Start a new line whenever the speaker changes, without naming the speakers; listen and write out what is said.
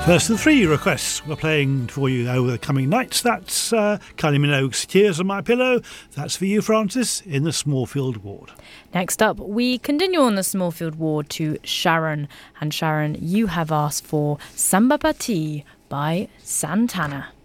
First of the three requests we're playing for you over the coming nights. That's Kylie Minogue's Tears on My Pillow. That's for you, Francis, in the Smallfield ward.
Next up, we continue on the Smallfield ward to Sharon. And Sharon, you have asked for Samba Pati by Santana.